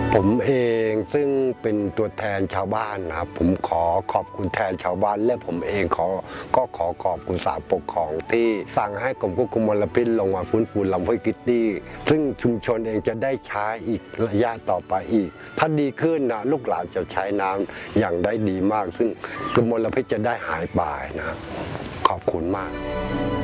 ผมเองซึ่งเป็นตัวแทนชาวบ้านนะครับผมขอขอบคุณแทนชาวบ้านและผมเองขอขอบคุณศาลปกครองที่สั่งให้กรมควบคุมมลพิษลงมาฟื้นฟูลำห้วยกิตตี้ซึ่งชุมชนเองจะได้ใช้อีกระยะต่อไปอีกถ้าดีขึ้นนะลูกหลานจะใช้น้ำอย่างได้ดีมากซึ่งมลพิษจะได้หายไปนะครับขอบคุณมาก